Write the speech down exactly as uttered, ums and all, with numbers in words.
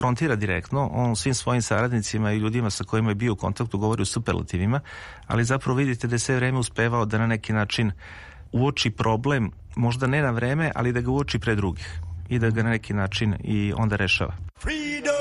konfrontira direktno, on svim svojim saradnicima i ljudima sa kojima je bio u kontaktu govori u superlativima, ali zapravo vidite da je sve vreme uspevao da na neki način uoči problem, možda ne na vreme, ali da ga uoči pre drugih i da ga na neki način i onda rešava.